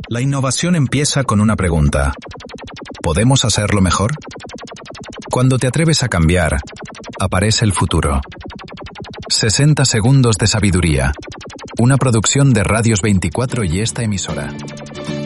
La innovación empieza con una pregunta. ¿Podemos hacerlo mejor? Cuando te atreves a cambiar, aparece el futuro. 60 segundos de sabiduría. Una producción de Radios 24 y esta emisora.